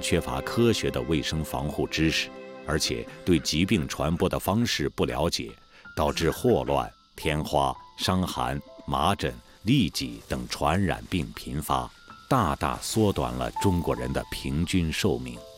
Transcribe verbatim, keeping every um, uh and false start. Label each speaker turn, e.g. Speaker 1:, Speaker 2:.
Speaker 1: 缺乏科学的卫生防护知识，而且对疾病传播的方式不了解，导致霍乱、天花、伤寒、麻疹、痢疾等传染病频发，大大缩短了中国人的平均寿命。